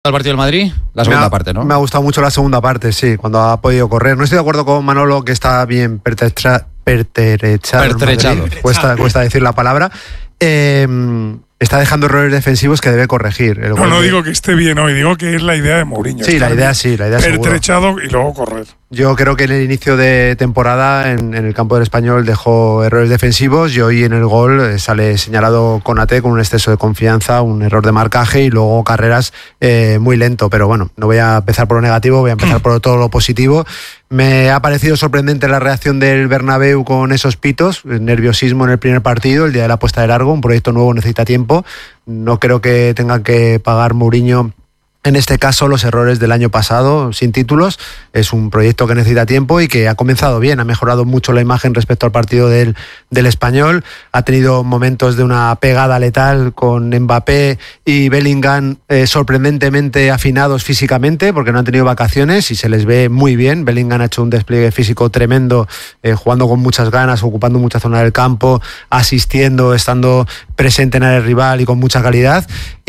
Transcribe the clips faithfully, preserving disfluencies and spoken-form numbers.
¿El partido del Madrid? La segunda me ha, parte, ¿no? Me ha gustado mucho la segunda parte, sí, cuando ha podido correr. No estoy de acuerdo con Manolo que está bien pertrecha, pertrechado. Pertrechado. Cuesta, cuesta decir la palabra. Eh, está dejando errores defensivos que debe corregir. El no, no de... digo que esté bien hoy, digo que es la idea de Mourinho. Sí, la idea sí, la idea seguro. Pertrechado y luego correr. Yo creo que en el inicio de temporada en, en el campo del Español dejó errores defensivos y hoy en el gol sale señalado Konaté con un exceso de confianza, un error de marcaje y luego Carreras eh, muy lento. Pero bueno, no voy a empezar por lo negativo, voy a empezar por todo lo positivo. Me ha parecido sorprendente la reacción del Bernabéu con esos pitos, el nerviosismo en el primer partido, el día de la puesta de largo, un proyecto nuevo necesita tiempo. No creo que tenga que pagar Mourinho en este caso los errores del año pasado sin títulos. Es un proyecto que necesita tiempo y que ha comenzado bien, ha mejorado mucho la imagen respecto al partido del, del Español, ha tenido momentos de una pegada letal con Mbappé y Bellingham eh, sorprendentemente afinados físicamente porque no han tenido vacaciones y se les ve muy bien. Bellingham ha hecho un despliegue físico tremendo, eh, jugando con muchas ganas, ocupando mucha zona del campo, asistiendo, estando presente en el rival y con mucha calidad.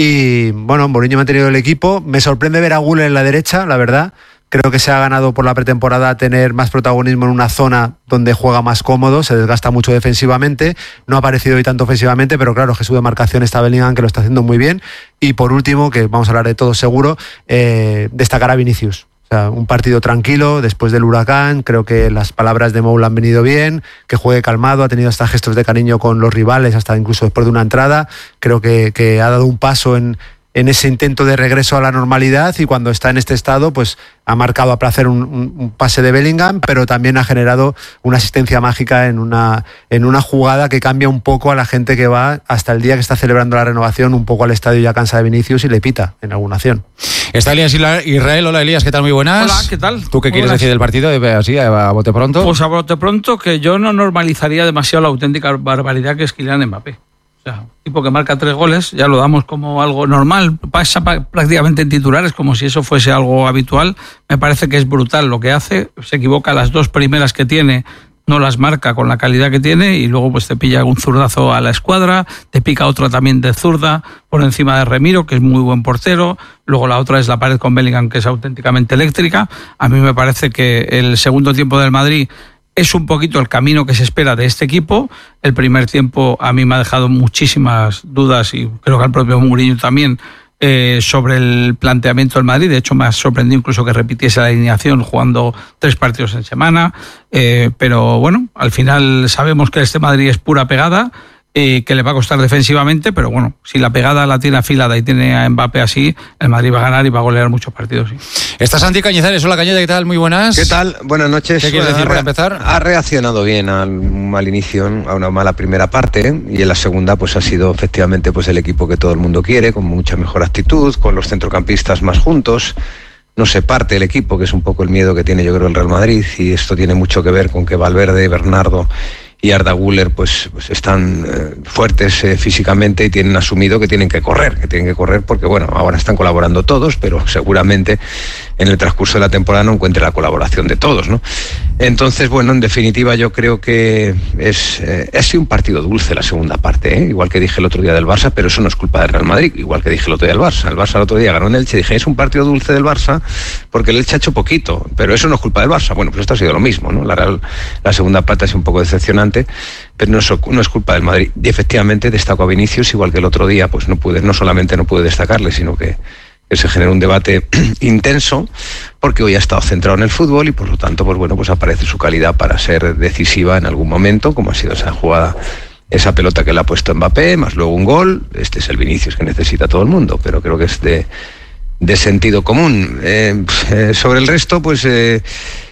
Y bueno, Mourinho ha mantenido el equipo. Me sorprende ver a Güler en la derecha, la verdad. Creo que se ha ganado por la pretemporada tener más protagonismo en una zona donde juega más cómodo, se desgasta mucho defensivamente, no ha aparecido hoy tanto ofensivamente, pero claro, Jesús de marcación está Bellingham, que lo está haciendo muy bien. Y por último, que vamos a hablar de todo seguro, eh, destacar a Vinicius. O sea, un partido tranquilo después del huracán, creo que las palabras de Mou le han venido bien, que juegue calmado, ha tenido hasta gestos de cariño con los rivales, hasta incluso después de una entrada. Creo que, que ha dado un paso en... en ese intento de regreso a la normalidad y cuando está en este estado pues ha marcado a placer un, un, un pase de Bellingham, pero también ha generado una asistencia mágica en una, en una jugada que cambia un poco a la gente que va hasta el día que está celebrando la renovación un poco al estadio ya cansa de Vinicius y le pita en alguna acción. Está Elías Israel. Hola Elías, ¿qué tal? Muy buenas. Hola, ¿qué tal? ¿Tú qué Muy quieres buenas. decir del partido? Así, a bote pronto. Pues a bote pronto que yo no normalizaría demasiado la auténtica barbaridad que es Kylian Mbappé. O sea, un tipo que marca tres goles, ya lo damos como algo normal, pasa prácticamente en titulares como si eso fuese algo habitual. Me parece que es brutal lo que hace, se equivoca las dos primeras que tiene, no las marca con la calidad que tiene y luego pues te pilla un zurdazo a la escuadra, te pica otra también de zurda por encima de Remiro, que es muy buen portero, luego la otra es la pared con Bellingham, que es auténticamente eléctrica. A mí me parece que el segundo tiempo del Madrid es un poquito el camino que se espera de este equipo. El primer tiempo a mí me ha dejado muchísimas dudas y creo que al propio Mourinho también eh, sobre el planteamiento del Madrid. De hecho me ha sorprendido incluso que repitiese la alineación jugando tres partidos en semana. Eh, pero bueno, al final sabemos que este Madrid es pura pegada, eh, que le va a costar defensivamente, pero bueno, si la pegada la tiene afilada y tiene a Mbappé así, el Madrid va a ganar y va a golear muchos partidos. Sí. Está Santi Cañizares. Hola Cañete, ¿qué tal? Muy buenas. ¿Qué tal? Buenas noches. ¿Qué quieres decir para empezar? Ha reaccionado bien al mal inicio, a una mala primera parte, y en la segunda pues ha sido efectivamente pues el equipo que todo el mundo quiere, con mucha mejor actitud, con los centrocampistas más juntos. No se parte el equipo, que es un poco el miedo que tiene yo creo el Real Madrid, y esto tiene mucho que ver con que Valverde, Bernardo y Arda Güler pues, pues están eh, fuertes eh, físicamente y tienen asumido que tienen que correr, que tienen que correr porque bueno, ahora están colaborando todos, pero seguramente en el transcurso de la temporada no encuentre la colaboración de todos, ¿no? Entonces, bueno, en definitiva yo creo que es eh, ha sido un partido dulce la segunda parte, ¿eh? Igual que dije el otro día del Barça, pero eso no es culpa del Real Madrid, igual que dije el otro día del Barça. El Barça el otro día ganó en Elche, dije, es un partido dulce del Barça porque el Elche ha hecho poquito, pero eso no es culpa del Barça. Bueno, pues esto ha sido lo mismo, ¿no? La, Real, la segunda parte ha sido un poco decepcionante, pero no es, no es culpa del Madrid. Y efectivamente destaco a Vinicius, igual que el otro día, pues no pude, no solamente no pude destacarle, sino que, que se generó un debate intenso, porque hoy ha estado centrado en el fútbol y por lo tanto, pues bueno, pues aparece su calidad para ser decisiva en algún momento, como ha sido esa jugada, esa pelota que le ha puesto Mbappé, más luego un gol. Este es el Vinicius que necesita todo el mundo, pero creo que es de, de sentido común. Eh, eh, sobre el resto, pues... Eh,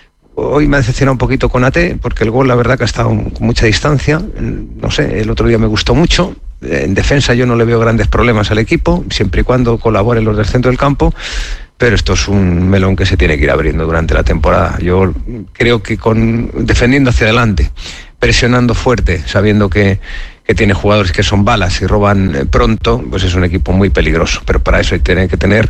Hoy me ha decepcionado un poquito Konaté, porque el gol la verdad que ha estado con mucha distancia. No sé, el otro día me gustó mucho. En defensa yo no le veo grandes problemas al equipo, siempre y cuando colaboren los del centro del campo, pero esto es un melón que se tiene que ir abriendo durante la temporada. Yo creo que con defendiendo hacia adelante, presionando fuerte, sabiendo que, que tiene jugadores que son balas y roban pronto, pues es un equipo muy peligroso, pero para eso hay que tener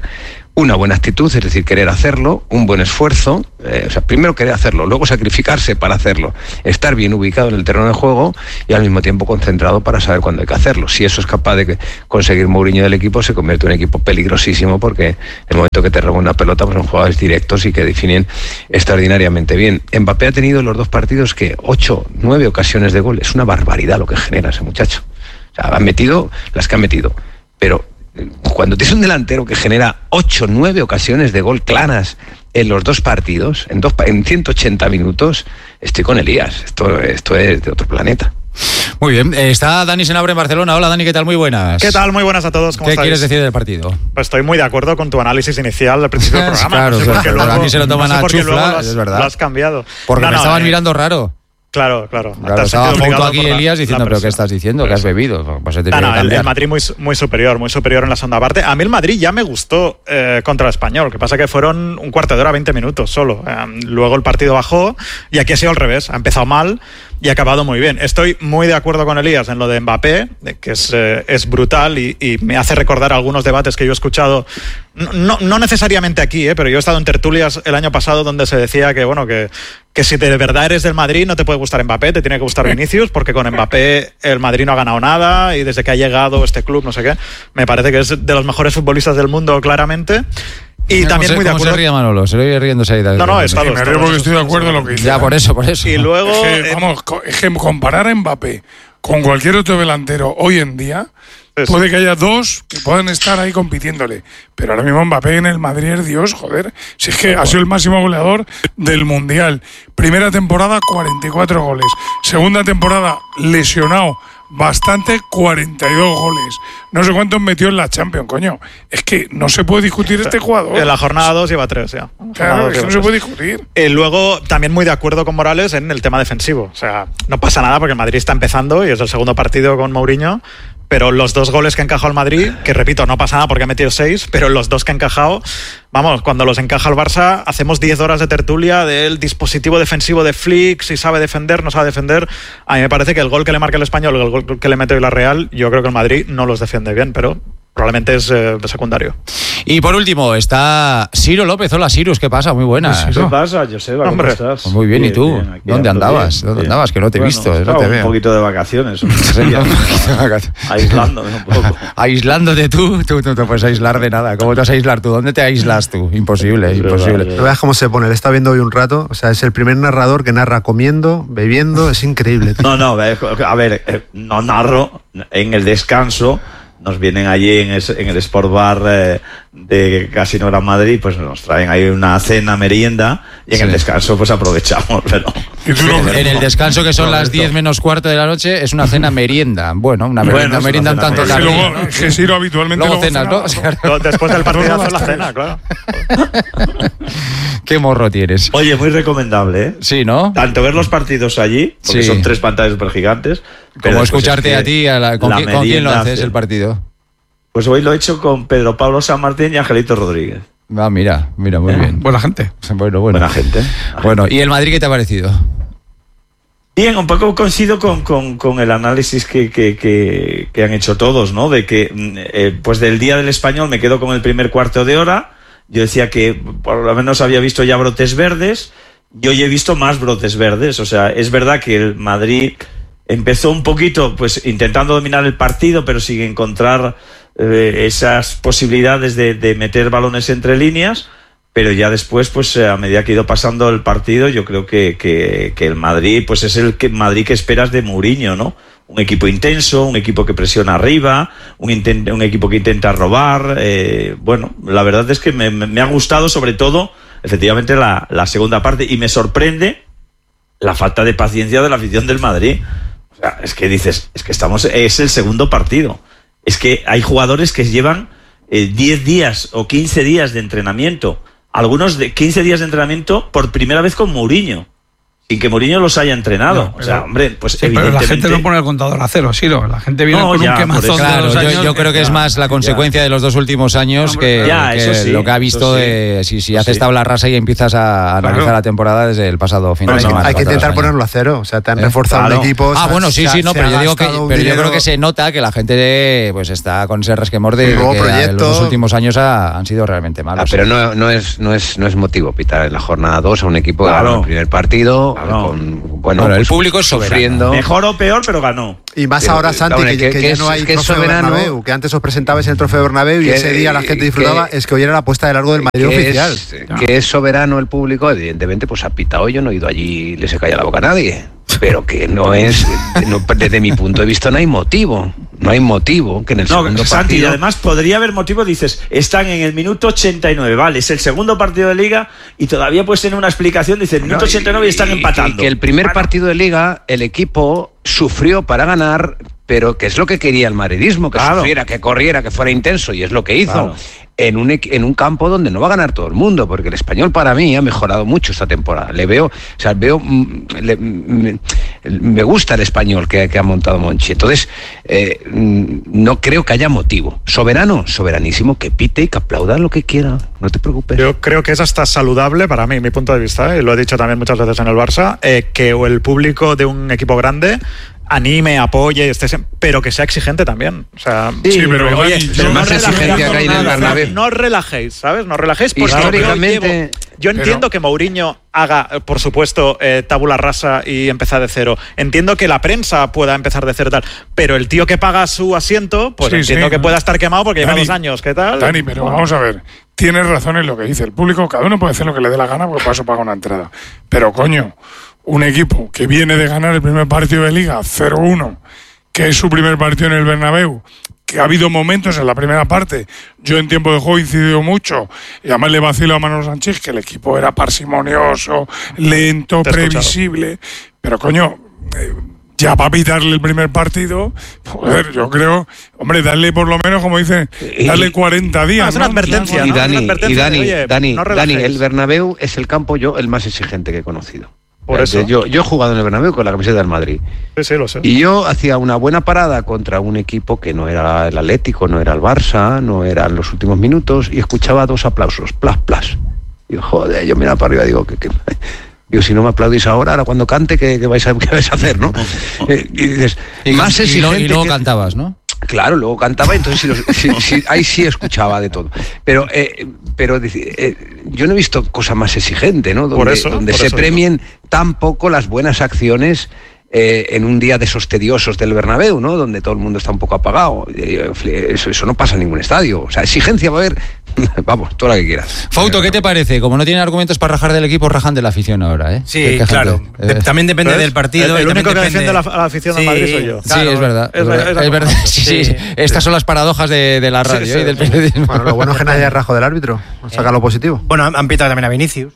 una buena actitud, es decir, querer hacerlo, un buen esfuerzo, eh, o sea, primero querer hacerlo, luego sacrificarse para hacerlo, estar bien ubicado en el terreno de juego y al mismo tiempo concentrado para saber cuándo hay que hacerlo. Si eso es capaz de conseguir Mourinho del equipo, se convierte en un equipo peligrosísimo, porque en el momento que te roba una pelota, pues son jugadores directos y que definen extraordinariamente bien. Mbappé ha tenido en los dos partidos que ocho, nueve ocasiones de gol, es una barbaridad lo que genera ese muchacho. O sea, han metido las que han metido, pero cuando tienes un delantero que genera ocho, nueve ocasiones de gol claras en los dos partidos, en, dos, en ciento ochenta minutos, estoy con Elías. Esto, esto es de otro planeta. Muy bien, está Dani Senabre en Barcelona. Hola Dani, ¿qué tal? Muy buenas. ¿Qué tal? Muy buenas a todos. ¿Cómo ¿Qué estáis? quieres decir del partido? Pues estoy muy de acuerdo con tu análisis inicial al principio del programa. Claro, no sé claro, luego, a mí se lo toman no sé a por qué chufla, luego lo has, es verdad. lo has cambiado. Porque no, me no, estaban eh, mirando raro. Claro, claro. Claro, estaba junto aquí Elías la, diciendo, la ¿pero qué estás diciendo? ¿Qué has bebido? Pues he no, no, el, el Madrid muy, muy superior, muy superior en la segunda parte. A mí el Madrid ya me gustó eh, contra el Español. Lo que pasa que fueron un cuarto de hora, veinte minutos solo. Eh, luego el partido bajó y aquí ha sido al revés. Ha empezado mal y ha acabado muy bien. Estoy muy de acuerdo con Elías en lo de Mbappé, que es, eh, es brutal y, y me hace recordar algunos debates que yo he escuchado, no, no, no necesariamente aquí, eh, pero yo he estado en tertulias el año pasado donde se decía que, bueno, que, que si de verdad eres del Madrid no te puede gustar Mbappé, te tiene que gustar Vinicius, porque con Mbappé el Madrid no ha ganado nada y desde que ha llegado este club, no sé qué, me parece que es de los mejores futbolistas del mundo, claramente. Y también se, muy de acuerdo. ¿Cómo se ríe Manolo? Se lo oye riéndose ahí. No, no, está Sí, me río porque estoy de acuerdo en lo que dice. Ya, por eso, por eso. Y luego. Es que, vamos, es que comparar a Mbappé con cualquier otro delantero hoy en día, Eso. puede que haya dos que puedan estar ahí compitiéndole. Pero ahora mismo Mbappé en el Madrid es Dios, joder. Si es que ha sido el máximo goleador del Mundial. Primera temporada, cuarenta y cuatro goles. Segunda temporada, lesionado bastante, cuarenta y dos goles. No sé cuántos metió en la Champions, coño. Es que no se puede discutir este jugador. En la jornada dos lleva tres ya. Claro, es que no se puede discutir. Y luego, también muy de acuerdo con Morales en el tema defensivo. O sea, no pasa nada porque el Madrid está empezando y es el segundo partido con Mourinho. Pero los dos goles que ha encajado el Madrid, que repito, no pasa nada porque ha metido seis, pero los dos que ha encajado, vamos, cuando los encaja el Barça, hacemos diez horas de tertulia del dispositivo defensivo de Flick, si sabe defender, no sabe defender. A mí me parece que el gol que le marca el Español, el gol que le mete el Real, yo creo que el Madrid no los defiende bien, pero probablemente es eh, secundario. Y por último, está Ciro López. Hola, Cirus, ¿qué pasa? Muy buenas. ¿Qué pasa, Joseba? ¿Cómo Hombre. estás? Pues muy bien, ¿y tú? Bien, aquí ¿Dónde ando andabas? bien, ¿Dónde bien. andabas? Que no te he Bueno, visto, no estaba te un veo. poquito de vacaciones, un día, aislándome un poco. Aislándote tú, tú, tú no te puedes aislar de nada. ¿Cómo te vas a aislar tú? ¿Dónde te aíslas tú? Imposible, Es verdad, imposible. es verdad. No veas cómo se pone, le está viendo hoy un rato. O sea, es el primer narrador que narra comiendo, bebiendo, es increíble. No, no, a ver, eh, no narro, en el descanso nos vienen allí en, es, en el Sport Bar eh, de Casino Gran Madrid, pues nos traen ahí una cena, merienda, y en Sí. el descanso pues aprovechamos, pero... Y tú no- En el descanso, que son las Correcto. diez menos cuarto de la noche, es una cena merienda. Bueno, una Bueno, merienda, es una merienda un cena tanto Es que merienda. tardía. luego, es que Ciro habitualmente Luego cenas, ¿no? cenaba. Después del partido Luego hace la las cena, tres. claro. Qué morro tienes. Oye, muy recomendable, ¿eh? Sí, ¿no? Tanto ver los partidos allí, porque Sí. son tres pantallas super gigantes. pero Como después escucharte es que a ti, a la- ¿con, la quién, con quién lo merienda haces hace- el partido? Pues hoy lo he hecho con Pedro Pablo San Martín y Angelito Rodríguez. Ah, mira, mira, muy bien. Buena gente. Bueno, bueno. Buena gente. Bueno, ¿y el Madrid qué te ha parecido? Bien, un poco coincido con, con, con el análisis que, que, que, que han hecho todos, ¿no? De que, eh, pues del día del Español me quedo con el primer cuarto de hora. Yo decía que por lo menos había visto ya brotes verdes. Yo ya he visto más brotes verdes. O sea, es verdad que el Madrid empezó un poquito, pues, intentando dominar el partido, pero sin encontrar eh, esas posibilidades de, de meter balones entre líneas. Pero ya después, pues a medida que ha ido pasando el partido, yo creo que, que, que el Madrid, pues es el que, Madrid que esperas de Mourinho, ¿no? Un equipo intenso, un equipo que presiona arriba, un, inten, un equipo que intenta robar. Eh, bueno, la verdad es que me, me ha gustado sobre todo, efectivamente, la, la segunda parte, y me sorprende la falta de paciencia de la afición del Madrid. O sea, es que dices, es que estamos, es el segundo partido. Es que hay jugadores que llevan eh, diez días o quince días de entrenamiento. Algunos de quince días de entrenamiento por primera vez con Mourinho. y que Mourinho los haya entrenado. No, pero, o sea, hombre, pues sí, pero evidentemente... la gente no pone el contador a cero, sí, no. La gente viene No, con ya, un quemazón Claro, de los yo, años. yo creo que ya, es más la consecuencia ya. de los dos últimos años que, Ya, que eso sí, lo que ha visto eso sí. de si, si Eso haces sí. tabla rasa y empiezas a analizar Claro. la temporada desde el pasado fin de Hay, que- semana. hay que pasado intentar España. ponerlo a cero. O sea, te han ¿Eh? reforzado Claro. el equipo. Ah, se ha- bueno, sí, se ha- sí, no, se pero ha yo digo que, gastado un pero yo dinero. creo que se nota que la gente pues está con ese resquemor de Un nuevo que proyecto. los dos últimos años ha- han sido realmente Ah, malos. pero no, no, es, no, es, no es motivo pitar en la jornada dos a un equipo que Claro. ganó el primer partido. Claro. Con, bueno, Bueno, el pues, público es soberano. sufriendo. Mejor o peor, pero ganó. Y más Pero, ahora, Santi, hombre, que, que- que que ya es- no hay que es trofeo soberano. Bernabéu, que antes os presentabais en el trofeo Bernabéu y Que- ese día la gente disfrutaba, que- es que hoy era la puesta de largo del Madrid que oficial. Es, que es soberano el público, evidentemente, pues ha pitado. Yo no he ido allí y le se calla la boca a nadie. Pero que no es, no, desde mi punto de vista, no hay motivo. No hay motivo que en el No, segundo Santi, y partido. además podría haber motivo, dices, están en el minuto ochenta y nueve, vale, es el segundo partido de Liga y todavía puedes tener una explicación, dices, minuto No, ochenta y nueve y están y- empatando. Que el primer Bueno, partido de Liga, el equipo sufrió para ganar, pero que es lo que quería el madridismo, que Claro. sufriera, que corriera, que fuera intenso, y es lo que hizo. Claro. En un, equ- en un campo donde no va a ganar todo el mundo, porque el Español para mí ha mejorado mucho esta temporada. Le veo, o sea, veo, mm, le- mm, me gusta el Español que, que ha montado Monchi. Entonces, eh, mm, no creo que haya motivo. Soberano, soberanísimo, que pite y que aplauda lo que quiera. No te preocupes. Yo creo que es hasta saludable para mí, mi punto de vista, ¿eh? Y lo he dicho también muchas veces en el Barça, eh, que el público de un equipo grande anime, apoye, esté sem- pero que sea exigente también. O sea, Sí, pero, oye, Dani, pero yo- no más relajéis exigencia por que hay en el nada, Bernabéu. no os relajéis, ¿sabes? No os relajéis porque Históricamente- yo, llevo- yo entiendo pero- que Mourinho haga, eh, por supuesto, eh, tabula rasa y empezar de cero. Entiendo que la prensa pueda empezar de cero y tal, pero el tío que paga su asiento, pues Sí, entiendo sí. que pueda estar quemado porque lleva Dani, dos años. ¿Qué tal? Dani, pero vamos a ver. Tienes razón en lo que dice el público. Cada uno puede hacer lo que le dé la gana porque para eso paga una entrada. Pero, coño, un equipo que viene de ganar el primer partido de Liga cero uno, que es su primer partido en el Bernabéu, que ha habido momentos en la primera parte, yo en tiempo de juego he incidido mucho, y además le vacilo a Manolo Sánchez que el equipo era parsimonioso, lento, Te he escuchado. previsible, pero coño, eh, ya para pitarle el primer partido, joder, yo creo, hombre, darle por lo menos, como dicen, Y- darle cuarenta días. No, es una ¿no? advertencia, Y ¿no? Dani, Una advertencia y de, Dani, oye, Dani, no Dani, relajéis. el Bernabéu es el campo yo el más exigente que he conocido. Por Eh, eso. Yo, yo he jugado en el Bernabéu con la camiseta del Madrid. Sí, sí, lo sé. Y yo hacía una buena parada contra un equipo que no era el Atlético, no era el Barça, no eran los últimos minutos, y escuchaba dos aplausos, plas, plas. Y yo, joder, yo miraba para arriba y digo, que, que- digo, si no me aplaudís ahora, ahora cuando cante, ¿qué, qué vais, a, qué vais a hacer, no? Eh, y dices, Y, más y luego, exigente y luego que- cantabas, ¿no? Claro, luego cantaba, entonces sí los- sí- sí, ahí sí escuchaba de todo. Pero, eh, pero eh, yo no he visto cosa más exigente, ¿no? Donde, Por eso, donde por se eso premien tan poco las buenas acciones eh, en un día de esos tediosos del Bernabéu, ¿no? Donde todo el mundo está un poco apagado. Eh, Eso, eso no pasa en ningún estadio. O sea, exigencia va a haber, vamos, toda la que quieras. Fauto, ¿qué te parece? Como no tienen argumentos para rajar del equipo, rajan de la afición ahora, ¿eh? Sí, Que- que claro. gente, De- eh, también depende ¿Ves? del partido. El, y el único también que depende- defiende a la, a la afición Sí, del Madrid soy yo. Sí, Claro, es verdad. es Es la- verdad, es la es verdad. cosa. Sí, sí, Sí. sí. Estas son las paradojas de, de la radio Sí, sí. y del periodismo. Bueno, lo bueno es que nadie ha rajado del árbitro. Saca lo positivo. Bueno, han han pitado también a Vinicius.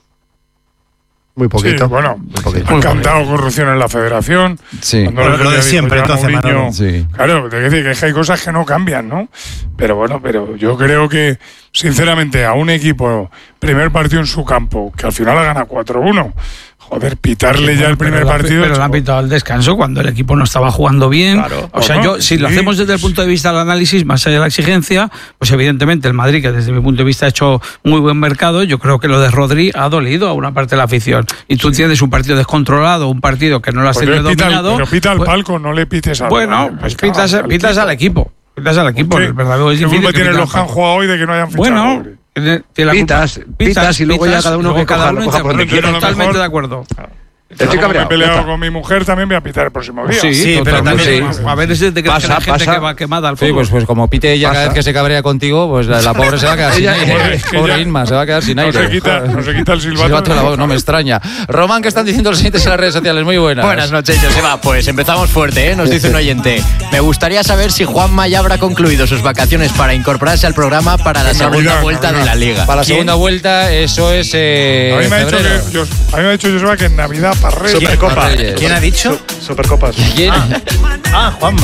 Muy poquito. Sí, bueno, Muy poquito. han cantado corrupción en la federación. Sí. Cuando Lo- el otro lo de día dijo siempre, ya entonces, Mourinho, Manolo. Sí. Claro, te quiero decir que es que hay cosas que no cambian, ¿no? Pero bueno, pero yo creo que, sinceramente, a un equipo, primer partido en su campo, que al final ha ganado cuatro uno, joder, pitarle ya el primer pero la- partido. Pero le han chico. pitado al descanso cuando el equipo no estaba jugando bien. Claro. O sea, ¿O no? yo, si lo Sí. hacemos desde el punto de vista del análisis, más allá de la exigencia, pues evidentemente el Madrid, que desde mi punto de vista ha hecho muy buen mercado, yo creo que lo de Rodri ha dolido a una parte de la afición. Y tú tienes un partido descontrolado, un partido que no lo has Pues tenido le pita al- dominado. pero pita al pues- palco, no le pites al Bueno, al- pues al- pitas, al pitas al equipo. Pitas al equipo. Sí. El Bernabéu es ¿Qué difícil culpa que tienen piten los que al han palco. jugado hoy de que no hayan fichado? Bueno, hombre? tiene tiene la Pitas, culpa. pitas y luego ya cada uno luego que cada coja- uno lo coja por donde interpreta. quiera. Totalmente A lo mejor- de acuerdo. Estoy Como me cabreado. he peleado ya está. con mi mujer, también voy a pitar el próximo día. Sí, Sí, pero totalmente. también- Sí. A ver, es de que Pasa, la gente pasa. que va quemada al Sí, fútbol. pues, pues como pite ella cada Pasa. vez que se cabrea contigo, pues la, la pobre se va a quedar sin Ella- aire. es que Pobre ya- Inma, se va a quedar sin No aire. se quita, no se quita el silbato. Silbato de la voz, no me extraña. Román, ¿qué están diciendo los siguientes en las redes sociales? Muy buenas. Buenas noches, Joseba. Pues empezamos fuerte, ¿eh? Nos dice un oyente. Me gustaría saber si Juanma ya habrá concluido sus vacaciones para incorporarse al programa para la En segunda Navidad, vuelta Navidad. de la Liga. Para la ¿Quién? segunda vuelta, eso es eh, A mí me ha dicho febrero. que, yo- a mí me ha dicho Joseba que en Navidad para Reyes. Supercopa. Reyes. ¿Quién ha dicho? Su- Supercopas. ¿Quién? Ah, Juanma.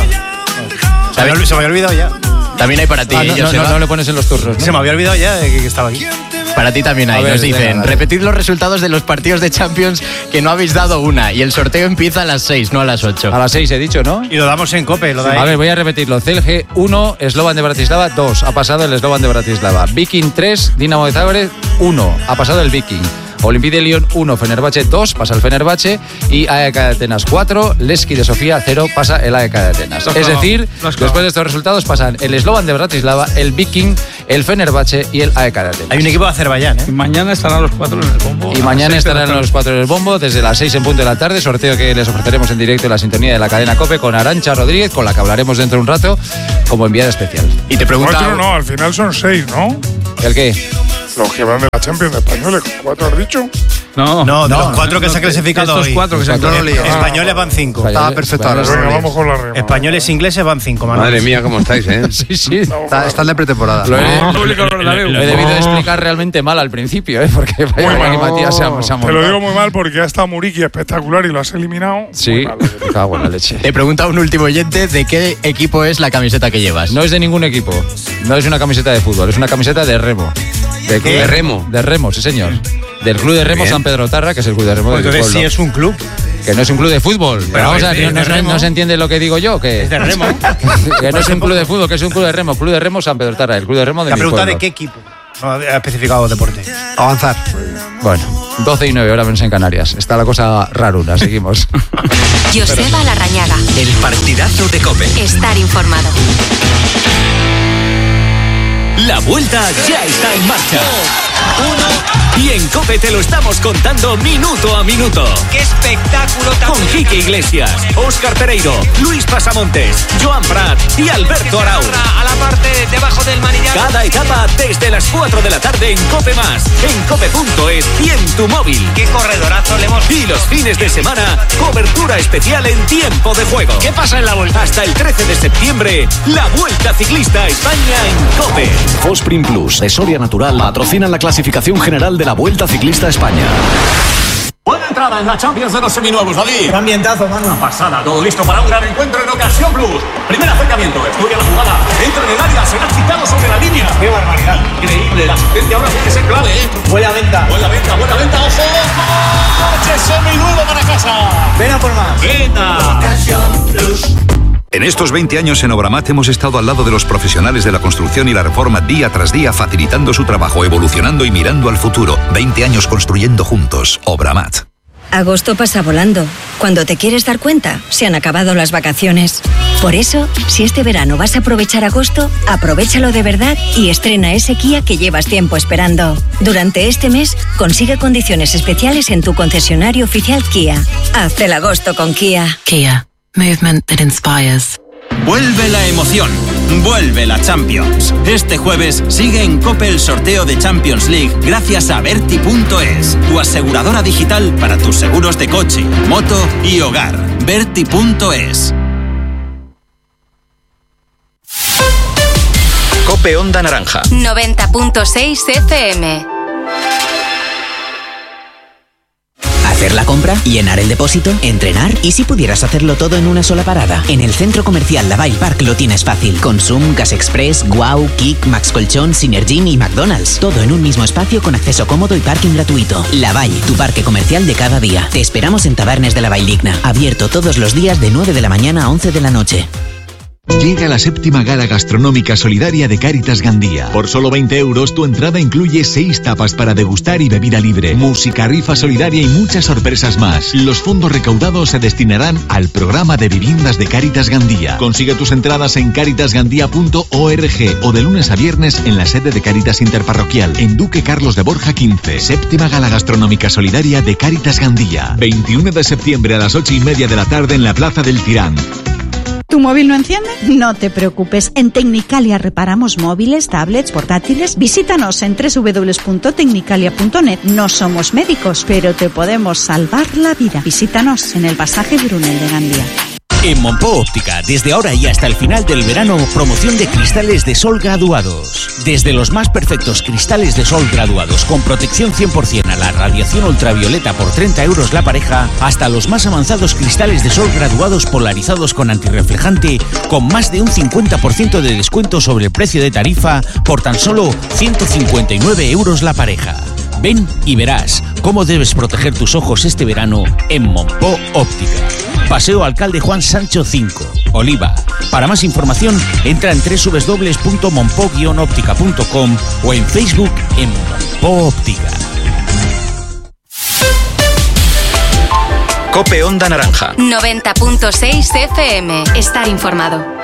Se me, había- se me había olvidado ya. También hay para ti, Ah, ¿eh, no, no, Joseba? no, no le pones en los turros, ¿no? Se me había olvidado ya de que, que estaba aquí. Para ti también hay. A ver, Nos dicen, venga, repetid los resultados de los partidos de Champions que no habéis dado una. Y el sorteo empieza a las seis, no a las ocho. A las seis he dicho, ¿no? Y lo damos en COPE, lo dais. A ver, voy a repetirlo. C L G uno, Slovan de Bratislava dos. Ha pasado el Slovan de Bratislava. Viking tres, Dinamo de Zagreb uno. Ha pasado el Viking. Olympique de Lyon uno, Fenerbahce dos, pasa el Fenerbahce. Y A E K de Atenas cuatro, Levski de Sofía cero, pasa el A E K de Atenas. Es decir, después de estos resultados pasan el Slovan de Bratislava, el Viking, el Fenerbahce y el A E K de Atenas. Hay un equipo de Azerbaiyán, ¿eh? Y mañana estarán los cuatro en el bombo. Y mañana estarán los cuatro en el bombo desde las seis en punto de la tarde. Sorteo que les ofreceremos en directo en la sintonía de la cadena COPE con Arantxa Rodríguez, con la que hablaremos dentro de un rato como enviada especial. Y te pregunta... Cuatro no, al final son seis, ¿no? ¿El qué? Los que van de la Champions de españoles, ¿cuatro has dicho? No, No, de No, los cuatro que se ha clasificado estos hoy. cuatro que se han Cuatro no clasificado. lío. Españoles van cinco. Estaba perfecto ahora. Venga, vamos con la rima. Españoles e ingleses van cinco, Manuel. Madre mía, ¿cómo estáis, eh? Sí, sí. Está, están de pretemporada. Lo he, No, público lo daré. lo he debido de explicar realmente mal al principio, ¿eh? Porque vaya Muy que mal. Matías se ha, se ha Te lo montado. digo muy mal porque ha estado Muriqui espectacular y lo has eliminado. Sí, Muy mal. me cago en la leche. Te pregunta un último oyente de qué equipo es la camiseta que llevas. No es de ningún equipo. No es una camiseta de fútbol, es una camiseta de remo. ¿De, ¿De remo? De remo, sí, señor. Del Club de Remo Bien. San Pedro Tarra, que es el club de remo Pues del entonces pueblo. sí es un club. Que no es un club de fútbol. Pero vamos es a de- ver, no, es de no- remo. no se entiende lo que digo yo. Que, Es de remo. que no es un club de fútbol, que es un club de remo. Club de Remo San Pedro Tarra, el club de remo de La mi pregunta pueblo. de qué equipo. No ha especificado deporte. Avanzar. Bueno, doce y nueve, ahora menos en Canarias. Está la cosa raruna, seguimos. Joseba Larrañaga. El partidazo de COPE. Estar informado. La vuelta ya está en marcha. Y en COPE te lo estamos contando minuto a minuto. ¡Qué espectáculo tan Con Quique Iglesias, Óscar Pereiro, Luis Pasamontes, Joan Prat y Alberto Arau. a la parte debajo del manillar! Cada etapa desde las cuatro de la tarde en COPE Más, en cope punto es y en tu móvil. ¡Qué corredorazo le hemos... Y los fines de semana, cobertura especial en tiempo de juego. ¿Qué pasa en la vuelta? Hasta el trece de septiembre, la Vuelta Ciclista a España en COPE. Fosprin Plus de Soria Natural patrocinan la clasificación general de la Vuelta Ciclista a España. Buena entrada en la Champions de los seminuevos, David. Un ambientazo, mano. Una pasada, todo listo para un gran encuentro en Ocasión Plus. Primer acercamiento, estudia la jugada, entra en el área, será quitado sobre la línea. ¡Qué barbaridad! Increíble, la asistencia ahora tiene que ser clave, ¿eh? Buena venta. Buena venta, buena venta, ojo, ojo. Coche seminuevo para casa. Ven a por más. Venta. En estos veinte años en Obramat hemos estado al lado de los profesionales de la construcción y la reforma día tras día, facilitando su trabajo, evolucionando y mirando al futuro. veinte años construyendo juntos. Obramat. Agosto pasa volando. Cuando te quieres dar cuenta, se han acabado las vacaciones. Por eso, si este verano vas a aprovechar agosto, aprovéchalo de verdad y estrena ese Kia que llevas tiempo esperando. Durante este mes, consigue condiciones especiales en tu concesionario oficial Kia. Haz el agosto con Kia. Kia. Movement that inspires. Vuelve la emoción, vuelve la Champions. Este jueves sigue en COPE el sorteo de Champions League gracias a Berti punto es, tu aseguradora digital para tus seguros de coche, moto y hogar. Berti punto es. COPE Onda Naranja. noventa punto seis F M. Hacer la compra, llenar el depósito, entrenar y si pudieras hacerlo todo en una sola parada. En el centro comercial Lavalle Park lo tienes fácil. Consum, Gas Express, Guau, Kik, Max Colchón, Synergym y McDonald's. Todo en un mismo espacio con acceso cómodo y parking gratuito. Lavalle, tu parque comercial de cada día. Te esperamos en Tabernes de la Valldigna. Abierto todos los días de nueve de la mañana a once de la noche. Llega la séptima gala gastronómica solidaria de Cáritas Gandía. Por solo veinte euros tu entrada incluye seis tapas para degustar y bebida libre, música, rifa solidaria y muchas sorpresas más. Los fondos recaudados se destinarán al programa de viviendas de Cáritas Gandía. Consigue tus entradas en cáritas gandía punto org o de lunes a viernes en la sede de Cáritas Interparroquial en Duque Carlos de Borja quince. Séptima gala gastronómica solidaria de Cáritas Gandía. veintiuno de septiembre a las ocho y media de la tarde en la Plaza del Tirán. ¿Tu móvil no enciende? No te preocupes. En Tecnicalia reparamos móviles, tablets, portátiles. Visítanos en doble u doble u doble u punto tecnicalia punto net. No somos médicos, pero te podemos salvar la vida. Visítanos en el pasaje Brunel de Gandía. En Monpó Óptica, desde ahora y hasta el final del verano, promoción de cristales de sol graduados. Desde los más perfectos cristales de sol graduados con protección cien por ciento a la radiación ultravioleta por treinta euros la pareja, hasta los más avanzados cristales de sol graduados polarizados con antirreflejante con más de un cincuenta por ciento de descuento sobre el precio de tarifa por tan solo ciento cincuenta y nueve euros la pareja. Ven y verás cómo debes proteger tus ojos este verano en Monpó Óptica. Paseo Alcalde Juan Sancho cinco, Oliva. Para más información, entra en doble u doble u doble u punto monpó guion óptica punto com o en Facebook en Monpó Óptica. Cope Onda Naranja. noventa punto seis F M. Estar informado.